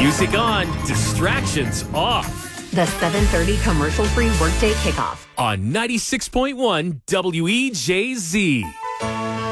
Music on, distractions off. The 7:30 commercial-free workday kickoff On 96.1 WEJZ.